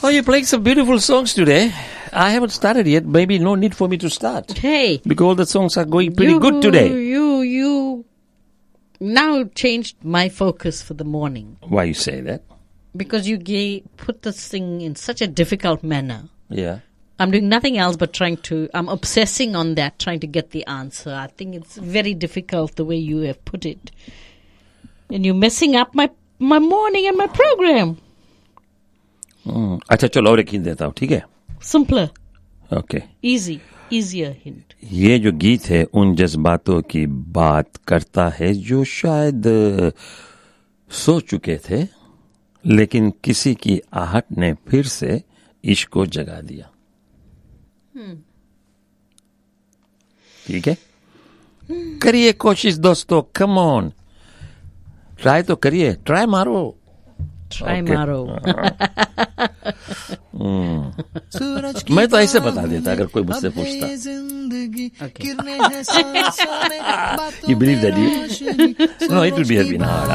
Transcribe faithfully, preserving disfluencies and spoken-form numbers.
Oh, you're playing some beautiful songs today. I haven't started yet. Maybe no need for me to start. Hey. Because all the songs are going pretty you, good today. You, you now changed my focus for the morning. Why you say that? Because you gave, put this thing in such a difficult manner. Yeah. I'm doing nothing else but trying to, I'm obsessing on that, trying to get the answer. I think it's very difficult the way you have put it. And you're messing up my, my morning and my program. Hmm. अच्छा चलो और एक hint देता हूँ, ठीक है? Simpler. Okay. Easy. Easier hint. ये जो गीत है उन जज्बातों की बात करता है जो शायद सो चुके थे, लेकिन किसी की आहट ने फिर से इश्क को जगा दिया. ठीक है? करिए कोशिश दोस्तों, कम ऑन. ट्राई तो करिए, ट्राई मारो. Try मारो. मैं तो ऐसे बता देता अगर कोई मुझसे पूछता. Okay. You believe that? You? No, it would be have been hard.